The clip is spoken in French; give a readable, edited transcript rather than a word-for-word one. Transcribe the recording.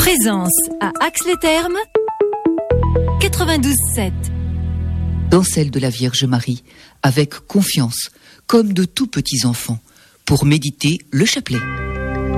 Présence à Ax-les-Thermes 92.7. Dans celle de la Vierge Marie, avec confiance, comme de tout petits enfants, pour méditer le chapelet.